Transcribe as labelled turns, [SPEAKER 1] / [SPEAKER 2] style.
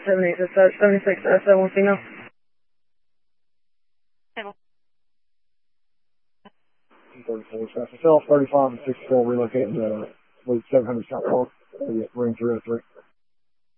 [SPEAKER 1] 78, 76, 7 signal. Self 35 and 64 relocating to 700 South Park, range 303.